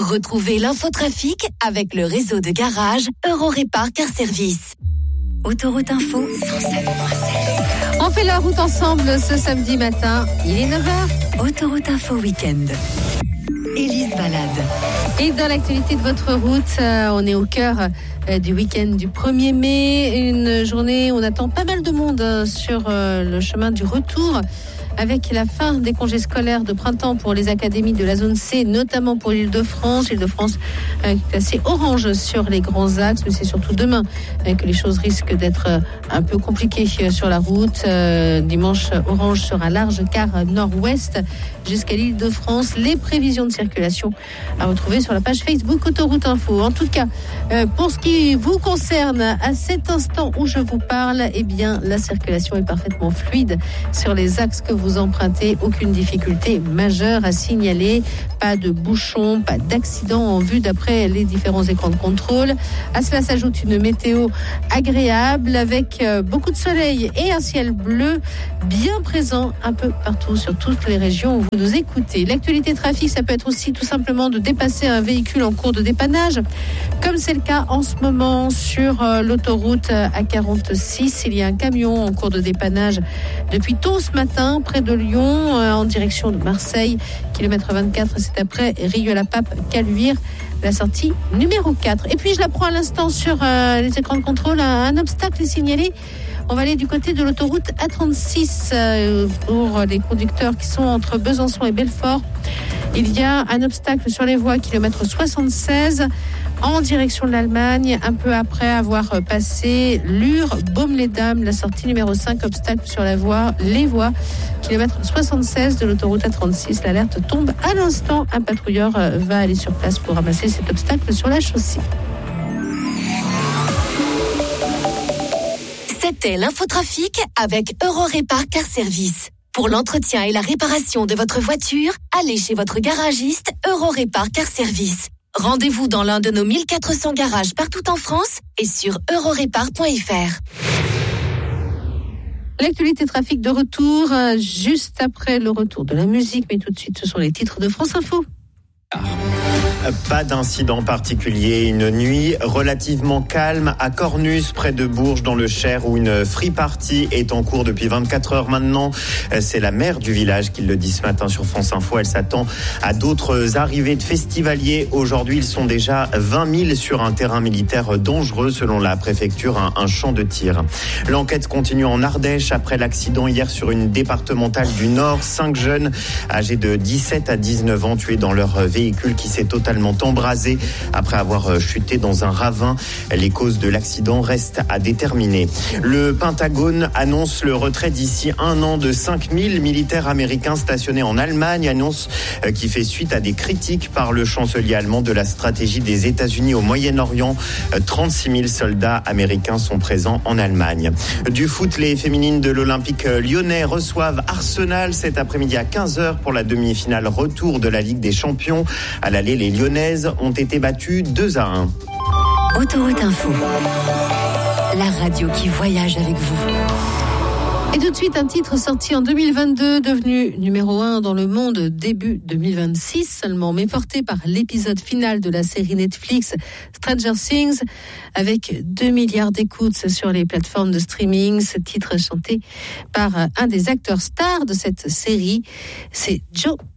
Retrouvez l'infotrafic avec le réseau de garage Eurorépar Car Service. Autoroute Info 107.7. On fait la route ensemble ce samedi matin, il est 9h. Autoroute Info Week-end. Élise Balade. Et dans l'actualité de votre route, on est au cœur du week-end du 1er mai. Une journée où on attend pas mal de monde sur le chemin du retour. Avec la fin des congés scolaires de printemps pour les académies de la zone C, notamment pour l'Île-de-France. L'Île-de-France classée orange sur les grands axes, mais c'est surtout demain que les choses risquent d'être un peu compliquées sur la route. Dimanche, orange sera large car nord-ouest jusqu'à l'Île-de-France. Les prévisions de circulation à retrouver sur la page Facebook Autoroute Info. En tout cas, pour ce qui vous concerne, à cet instant où je vous parle, eh bien, la circulation est parfaitement fluide sur les axes que vous empruntez. Aucune difficulté majeure à signaler. Pas de bouchons, pas d'accident en vue d'après les différents écrans de contrôle. À cela s'ajoute une météo agréable avec beaucoup de soleil et un ciel bleu bien présent un peu partout sur toutes les régions où vous nous écoutez. L'actualité trafic, ça peut être aussi tout simplement de dépasser un véhicule en cours de dépannage, comme c'est le cas en ce moment sur l'autoroute A46. Il y a un camion en cours de dépannage depuis tôt ce matin près de Lyon en direction de Marseille, kilomètre 24, c'est après Rieux-la-Pape, Caluire, la sortie numéro 4. Et puis je l'apprends à l'instant sur les écrans de contrôle, un obstacle est signalé. On va aller du côté de l'autoroute A36 pour les conducteurs qui sont entre Besançon et Belfort. Il y a un obstacle sur les voies kilomètre 76 en direction de l'Allemagne, un peu après avoir passé Lure, Baume-les-Dames, la sortie numéro 5, obstacle sur les voies, kilomètre 76 de l'autoroute A36. L'alerte tombe à l'instant. Un patrouilleur va aller sur place pour ramasser cet obstacle sur la chaussée. C'était l'infotrafic avec Eurorépar Car Service. Pour l'entretien et la réparation de votre voiture, allez chez votre garagiste Eurorépar Car Service. Rendez-vous dans l'un de nos 1400 garages partout en France et sur eurorépar.fr. L'actualité trafic de retour, juste après le retour de la musique, mais tout de suite, ce sont les titres de France Info. Pas d'incident particulier. Une nuit relativement calme à Cornus, près de Bourges, dans le Cher, où une free party est en cours depuis 24 heures maintenant. C'est la maire du village qui le dit ce matin sur France Info. Elle s'attend à d'autres arrivées de festivaliers. Aujourd'hui, ils sont déjà 20 000 sur un terrain militaire dangereux, selon la préfecture, un champ de tir. L'enquête continue en Ardèche après l'accident hier sur une départementale du Nord. 5 jeunes âgés de 17 à 19 ans tués dans leur véhicule qui s'est totalement embrasé après avoir chuté dans un ravin. Les causes de l'accident restent à déterminer. Le Pentagone annonce le retrait d'ici 1 an de 5 000 militaires américains stationnés en Allemagne, annonce qui fait suite à des critiques par le chancelier allemand de la stratégie des États-Unis au Moyen-Orient. 36 000 soldats américains sont présents en Allemagne. Du foot, les féminines de l'Olympique lyonnais reçoivent Arsenal cet après-midi à 15h pour la demi-finale retour de la Ligue des Champions. À l'aller, les Lyonnaises ont été battues 2-1. Autoroute Info, la radio qui voyage avec vous. Et tout de suite, un titre sorti en 2022, devenu numéro 1 dans le monde début 2026 seulement, mais porté par l'épisode final de la série Netflix Stranger Things, avec 2 milliards d'écoutes sur les plateformes de streaming. Ce titre chanté par un des acteurs stars de cette série, c'est Joe